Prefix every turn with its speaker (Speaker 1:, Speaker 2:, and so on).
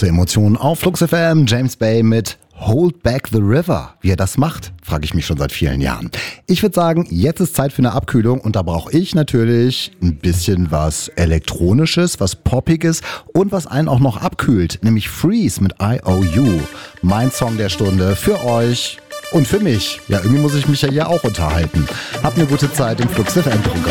Speaker 1: Große Emotionen auf Flux FM. James Bay mit Hold Back the River. Wie er das macht, frage ich mich schon seit vielen Jahren. Ich würde sagen, jetzt ist Zeit für eine Abkühlung und da brauche ich natürlich ein bisschen was Elektronisches, was Poppiges und was einen auch noch abkühlt, nämlich Freeze mit IOU. Mein Song der Stunde für euch und für mich. Ja, irgendwie muss ich mich ja hier auch unterhalten. Habt eine gute Zeit im Flux FM Programm.